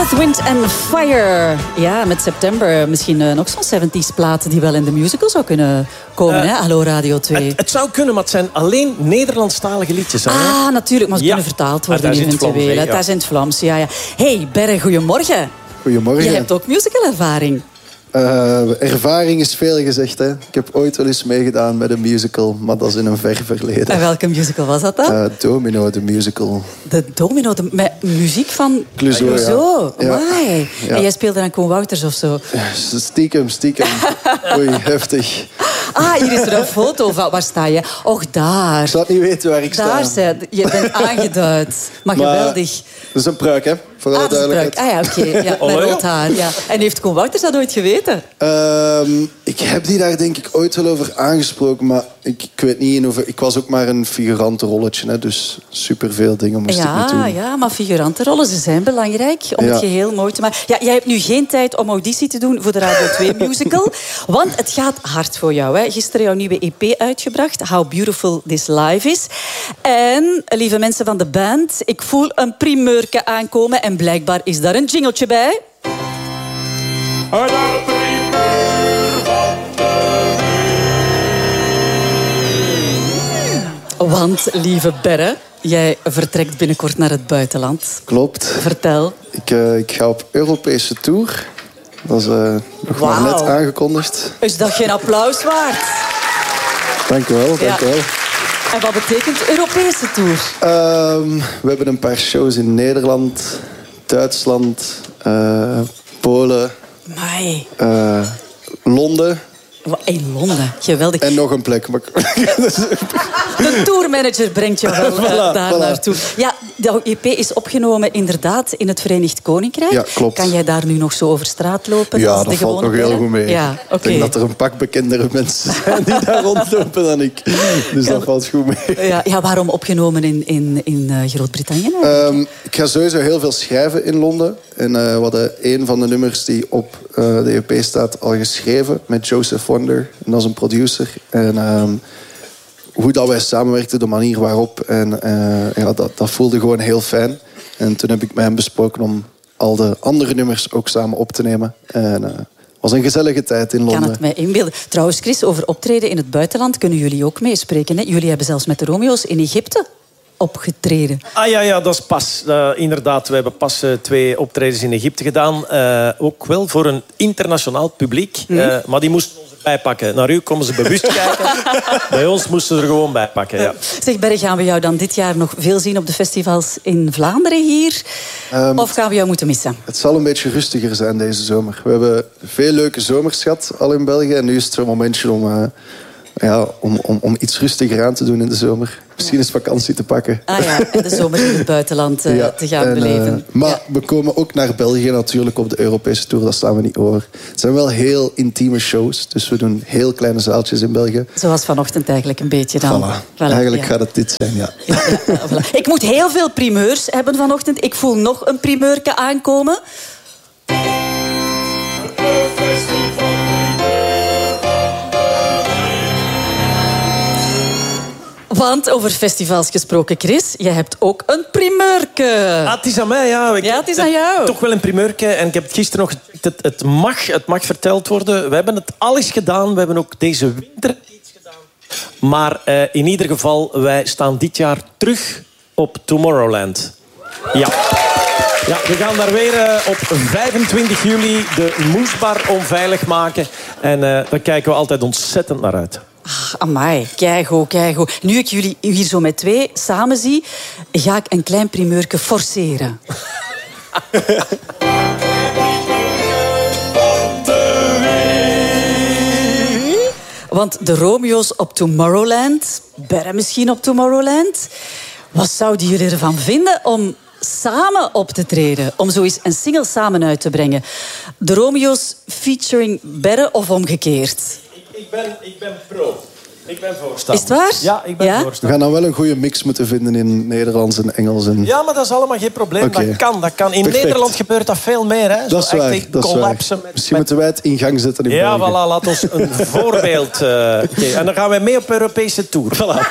Earth, Wind and Fire. Ja, met september misschien nog zo'n 70s platen die wel in de musical zou kunnen komen. Hè? Hallo Radio 2. Het zou kunnen, maar het zijn alleen Nederlandstalige liedjes. Hè? Ah, natuurlijk, maar ze kunnen vertaald worden eventueel. Dat is in het Vlaams, ja. Hey, Berre, goedemorgen. Goedemorgen. Je hebt ook musicalervaring. Ervaring is veel gezegd. Hè. Ik heb ooit wel eens meegedaan met een musical, maar dat is in een ver verleden. En welke musical was dat dan? Domino, de musical. De Domino, met muziek van Clouseau. Ja. En jij speelde dan Koen Wouters of zo? Stiekem. Oei, heftig. Ah, hier is er een foto van. Waar sta je? Och, daar. Ik zou het niet weten waar ik sta. Daar sta je. Bent aangeduid. Maar geweldig. Dat is een pruik, hè? Voor alle duidelijkheid. Ah ja, oké. Ja, met rood haar. Ja. En heeft Koen Wouters dat ooit geweten? Ik heb die daar denk ik ooit wel over aangesproken, maar ik weet niet in hoever... Ik was ook maar een figurantenrolletje, hè, dus superveel dingen moest ik niet doen. Ja, maar figurantenrollen, ze zijn belangrijk om het geheel mooi te maken. Ja, jij hebt nu geen tijd om auditie te doen voor de Radio 2 musical, want het gaat hard voor jou. Hè. Gisteren jouw nieuwe EP uitgebracht, How Beautiful This Life Is. En, lieve mensen van de band, ik voel een primeurke aankomen en blijkbaar is daar een jingletje bij. Want, lieve Berre, jij vertrekt binnenkort naar het buitenland. Klopt. Vertel. Ik ga op Europese tour. Dat is nog maar net aangekondigd. Is dat geen applaus waard? Dank u wel. En wat betekent Europese tour? We hebben een paar shows in Nederland, Duitsland, Polen, Londen. In Londen, geweldig. En nog een plek. De tourmanager brengt jou wel daar naartoe. Ja, de EP is opgenomen inderdaad in het Verenigd Koninkrijk. Ja, klopt. Kan jij daar nu nog zo over straat lopen? Ja, als dat de valt nog heel goed mee. Ja, Ik denk dat er een pak bekendere mensen zijn die daar rondlopen dan ik. Dus dat valt goed mee. Ja, waarom opgenomen in Groot-Brittannië? Ik ga sowieso heel veel schrijven in Londen. En we hadden een van de nummers die op de EP staat al geschreven met Joseph Wonder. En dat is een producer. En hoe dat wij samenwerkten, de manier waarop. En dat voelde gewoon heel fijn. En toen heb ik met hem besproken om al de andere nummers ook samen op te nemen. En het was een gezellige tijd in Londen. Ik kan het mij inbeelden. Trouwens, Chris, over optreden in het buitenland kunnen jullie ook meespreken. Hè? Jullie hebben zelfs met de Romeo's in Egypte opgetreden. Ja, dat is pas. Inderdaad, we hebben pas 2 optredens in Egypte gedaan. Ook wel voor een internationaal publiek. Maar die moesten ons erbij pakken. Naar u komen ze bewust kijken. Bij ons moesten ze er gewoon bij pakken. Ja. Zeg, Berre, gaan we jou dan dit jaar nog veel zien op de festivals in Vlaanderen hier? Of gaan we jou moeten missen? Het zal een beetje rustiger zijn deze zomer. We hebben veel leuke zomers gehad al in België. En nu is het zo'n momentje om iets rustiger aan te doen in de zomer. Misschien eens vakantie te pakken. En de zomer in het buitenland te gaan beleven. Maar we komen ook naar België natuurlijk op de Europese tour. Daar staan we niet over. Het zijn wel heel intieme shows. Dus we doen heel kleine zaaltjes in België. Zoals vanochtend eigenlijk een beetje dan. Voilà. Eigenlijk gaat het dit zijn, ja. Voilà. Ik moet heel veel primeurs hebben vanochtend. Ik voel nog een primeurke aankomen. Want over festivals gesproken, Chris, jij hebt ook een primeurke. Het is aan mij, ja. Het is aan jou. Toch wel een primeurke. En ik heb het gisteren nog gezegd, het mag verteld worden. We hebben het al eens gedaan. We hebben ook deze winter iets gedaan. Maar in ieder geval, wij staan dit jaar terug op Tomorrowland. Ja. Ja, we gaan daar weer op 25 juli de Moesbar onveilig maken. En daar kijken we altijd ontzettend naar uit. Amai, keigoed. Nu ik jullie hier zo met 2 samen zie, ga ik een klein primeurke forceren. Want de Romeo's op Tomorrowland, Berre misschien op Tomorrowland. Wat zouden jullie ervan vinden om samen op te treden? Om zo eens een single samen uit te brengen? De Romeo's featuring Berre of omgekeerd? Ik ben pro. Ik ben voorstander. Is het waar? Ja, ik ben We voorstander. gaan dan wel een goede mix moeten vinden in Nederlands en Engels. En... Ja, maar dat is allemaal geen probleem. Oké. Dat kan. In Perfect. Nederland gebeurt dat veel meer. Hè? Dat is Zo echt waar. die Dat is waar. collapsen Misschien moeten wij het in gang zetten in Ja, België. voilà, laat ons een voorbeeld geven. En dan gaan wij mee op Europese tour. Voilà.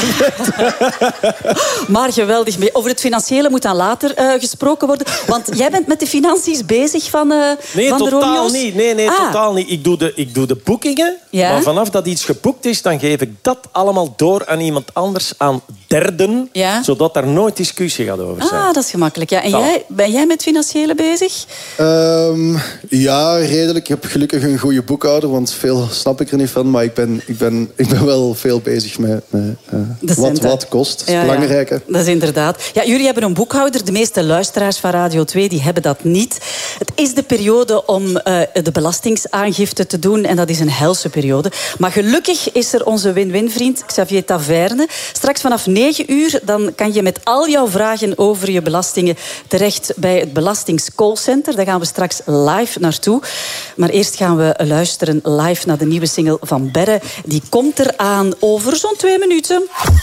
Maar geweldig mee. Over het financiële moet dan later gesproken worden. Want jij bent met de financiën bezig van de Totaal Romeo's? niet. Nee, totaal niet. Ik doe de boekingen, Ja? maar vanaf dat iets geboekt is, dan geef ik dat allemaal door aan iemand anders, aan derden, Ja? zodat daar nooit discussie gaat over zijn. Dat is gemakkelijk. Ja. En Voilà. ben jij met financiële bezig? Ja, redelijk. Ik heb gelukkig een goede boekhouder, want veel snap ik er niet van. Maar ik ben wel veel bezig met wat kost. Dat is het belangrijke. Dat is inderdaad. Ja, jullie hebben een boekhouder. De meeste luisteraars van Radio 2 die hebben dat niet. Het is de periode om de belastingaangifte te doen. En dat is een helse periode. Maar gelukkig is er onze win-win-vriend Xavier Taverne. Straks vanaf 9 uur dan kan je met al jouw vragen over je belastingen terecht bij het Belastingscallcenter. Daar gaan we straks live naartoe. Maar eerst gaan we luisteren live naar de nieuwe single van Berre. Die komt eraan over zo'n 2 minuten.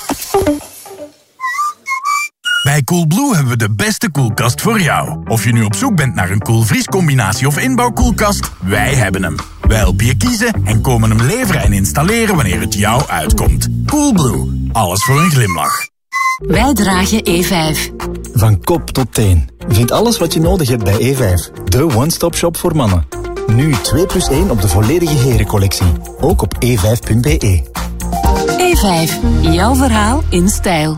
Bij Coolblue hebben we de beste koelkast voor jou. Of je nu op zoek bent naar een koelvriescombinatie of inbouwkoelkast, wij hebben hem. Wij helpen je kiezen en komen hem leveren en installeren wanneer het jou uitkomt. Coolblue, alles voor een glimlach. Wij dragen E5. Van kop tot teen. Vind alles wat je nodig hebt bij E5. De one-stop shop voor mannen. Nu 2+1 op de volledige herencollectie. Ook op e5.be. E5. Jouw verhaal in stijl.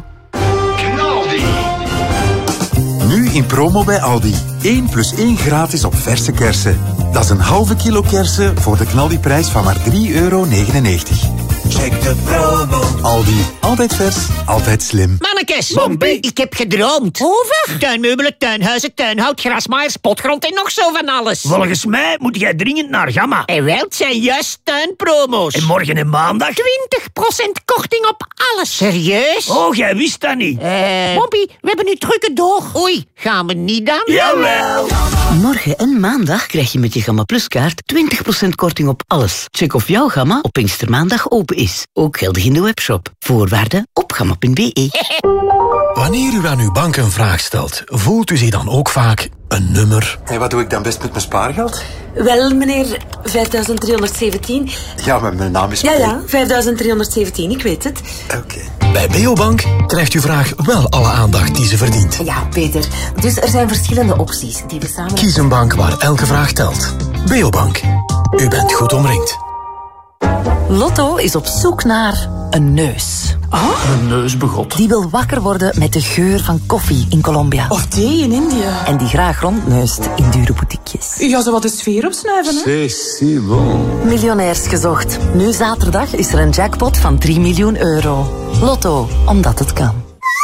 Nu in promo bij Aldi. 1+1 gratis op verse kersen. Dat is een halve kilo kersen voor de knaldiprijs van maar €3,99. Check de promo. Aldi. Altijd vers, altijd slim. Mannekes, ik heb gedroomd. Over? Tuinmeubelen, tuinhuizen, tuinhout, grasmaaiers, potgrond en nog zo van alles. Volgens mij moet jij dringend naar Gamma. En wel, het zijn juist tuinpromo's. En morgen en maandag? 20% korting op alles. Serieus? Oh, jij wist dat niet. Bobby, we hebben nu drukke door. Oei, gaan we niet dan? Jawel. Morgen en maandag krijg je met je Gamma Plus kaart 20% korting op alles. Check of jouw Gamma op Pinkstermaandag open is. Ook geldig in de webshop. Voorwaarden op gamma.be. Wanneer u aan uw bank een vraag stelt, voelt u zich dan ook vaak een nummer? En wat doe ik dan best met mijn spaargeld? Wel, meneer, 5317. Ja, maar mijn naam is... Ja, 5317, ik weet het. Oké. Bij Beobank krijgt uw vraag wel alle aandacht die ze verdient. Ja, Peter. Dus er zijn verschillende opties die we samen... Kies een bank waar elke vraag telt. Beobank. U bent goed omringd. Lotto is op zoek naar een neus. Een neusbegot. Die wil wakker worden met de geur van koffie in Colombia. Of thee in India. En die graag rondneust in dure boutiquejes. Ja, zo wat de sfeer opsnuiven, hè? C'est si bon. Miljonairs gezocht. Nu zaterdag is er een jackpot van €3 miljoen. Lotto, omdat het kan.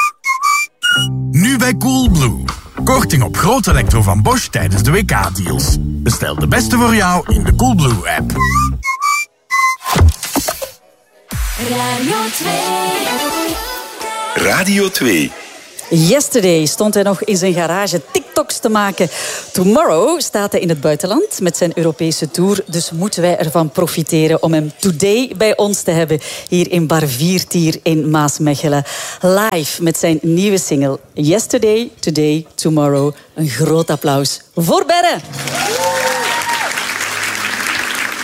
Nu bij Coolblue. Korting op groot elektro van Bosch tijdens de WK-deals. Bestel de beste voor jou in de Coolblue-app. Radio 2. Radio 2. Yesterday stond hij nog in zijn garage TikToks te maken. Tomorrow staat hij in het buitenland met zijn Europese tour. Dus moeten wij ervan profiteren om hem today bij ons te hebben. Hier in Bar Viertier in Maasmechelen. Live met zijn nieuwe single Yesterday, Today, Tomorrow. Een groot applaus voor Berre.